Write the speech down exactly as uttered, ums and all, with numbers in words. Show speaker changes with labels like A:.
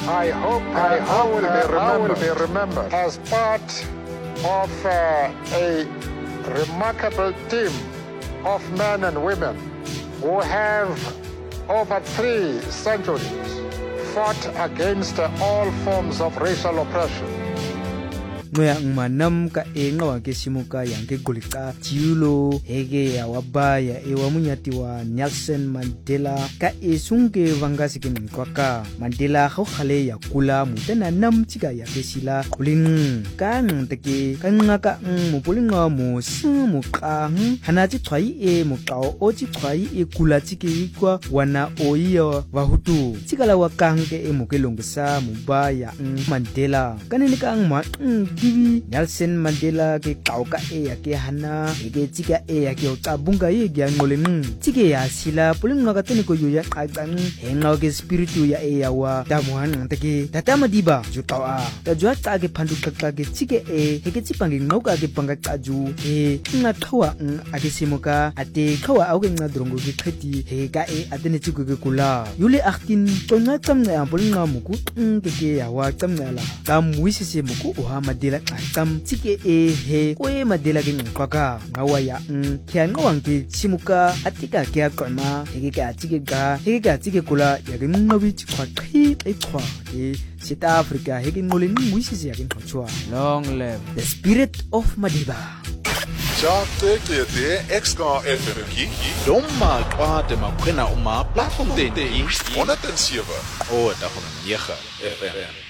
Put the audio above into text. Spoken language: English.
A: I hope I, I, will, be I will be remembered as part of uh, a remarkable team of men and women who have over three centuries fought against all forms of racial oppression.
B: Ngoya ngmanam ka enga ke simuka yang ke gulika jiulo hege ya wabaya e wamunyati wa Nelson Mandela ka esunge vangasi ke nkwaka Mandela go khale ya kula mutena nam tsika ya besila kulin ka ngteke ka ngaka mo polinga mo simu ka hana tsi tshwai e mo kao o tsi tshwai e kula tsike kwa wana oiya wa hutu tsikala wa kanke e mo ke longsa mo ba ya Mandela kanene ka ngma Divi Nelson Mandela ke kauka e ya ke hana ke tsika e ya ke utabunga ye ya ngoleng tsike ya sila pulinga ka tene ko ya qaqang henga ke spiritu ya e ya wa damuhan teke tatama diba jutawa ta jwa ta ke phandu qaqqa ke tsike e ke tsipangi ngoka ke panga qaju e nga qhawa a ke simoka ate qhawa au ke ngadrongo ke qheti he ka e atene tsiku ke kula yule eighteen tsonga tsamna ya pulinga muku ke ke ya wa tsamnala ka muisise muku o ha Mandela kam tsike e he ko e Mandela ke nqaka ngawa ya n kya ngawang ke chimuka atika ke aqama he ke atike ga he ke atike kula ya ke nqabi tshwa qhi e tshwa e South Africa he ke ngole ngwisisi ya ke nqachwa long live the spirit of Madiba.
C: Jate ke te Exka F M ki Doma kwa te makwena uma platform te one oh seven o ta nine F M